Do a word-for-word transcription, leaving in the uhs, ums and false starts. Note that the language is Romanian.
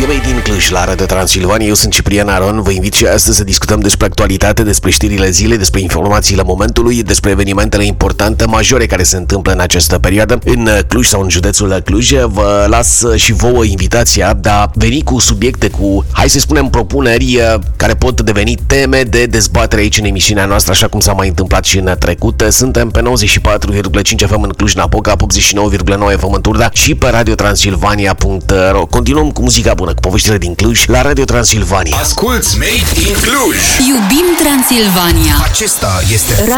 Made in Cluj la Radio Transilvania. Eu sunt Ciprian Aron. Vă invit și astăzi să discutăm despre actualitate, despre știrile zilei, despre informațiile momentului, despre evenimentele importante, majore care se întâmplă în această perioadă în Cluj sau în județul Cluj. Vă las și vouă invitația de a veni cu subiecte, cu, hai să spunem, propuneri care pot deveni teme de dezbatere aici în emisiunea noastră, așa cum s-a mai întâmplat și în trecut. Suntem pe nouăzeci și patru virgulă cinci F M în Cluj-Napoca, optzeci și nouă virgulă nouă F M în Turda și pe radio transilvania punct ro. Continuăm cu muzica bună, cu poveștile din Cluj la Radio Transilvania. Asculți Made in Cluj! Iubim Transilvania! Acesta este